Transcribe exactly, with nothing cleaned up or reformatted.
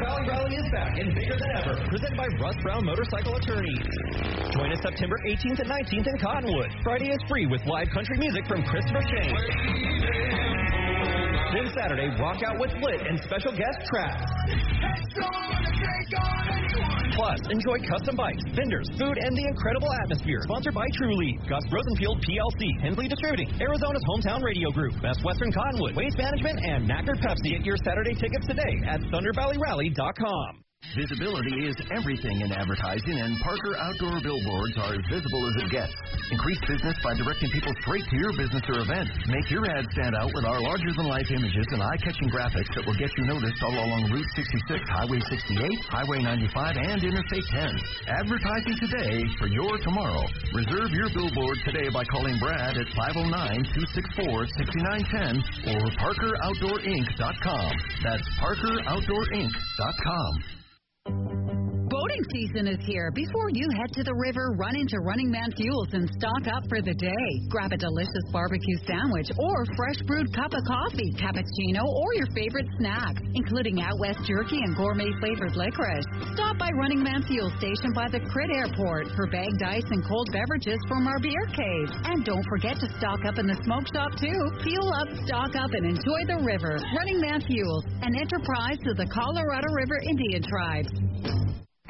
Valley Rally is back and bigger than ever, presented by Russ Brown Motorcycle Attorneys. Join us September eighteenth and nineteenth in Cottonwood. Friday is free with live country music from Christopher Shane. Then Saturday, rock out with Lit and special guest Traps. Plus, enjoy custom bikes, vendors, food, and the incredible atmosphere. Sponsored by Truly, Gus Rosenfield P L C, Hensley Distributing, Arizona's hometown radio group, Best Western Cottonwood, Waste Management, and Knackert Pepsi. Get your Saturday tickets today at thunder valley rally dot com. Visibility is everything in advertising, and Parker Outdoor Billboards are as visible as it gets. Increase business by directing people straight to your business or event. Make your ad stand out with our larger-than-life images and eye-catching graphics that will get you noticed all along Route sixty-six, Highway sixty-eight, Highway ninety-five, and Interstate ten. Advertising today for your tomorrow. Reserve your billboard today by calling Brad at five oh nine, two six four, six nine one oh or parker outdoor inc dot com. That's parker outdoor inc dot com. Boating season is here. Before you head to the river, run into Running Man Fuels and stock up for the day. Grab a delicious barbecue sandwich or fresh brewed cup of coffee, cappuccino, or your favorite snack, including Out West jerky and gourmet flavored licorice. Stop by Running Man Fuel Station by the Crit Airport for bagged ice and cold beverages from our beer cave. And don't forget to stock up in the smoke shop too. Fuel up, stock up, and enjoy the river. Running Man Fuels, an enterprise of the Colorado River Indian Tribes.